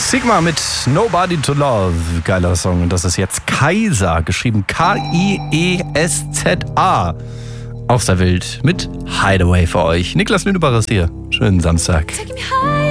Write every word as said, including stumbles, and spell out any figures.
Sigma mit Nobody to Love. Geiler Song. Und das ist jetzt Kaiser, geschrieben K I E S Z A. Aus der Welt mit Hideaway für euch. Niklas Lünebacher ist hier. Schönen Samstag.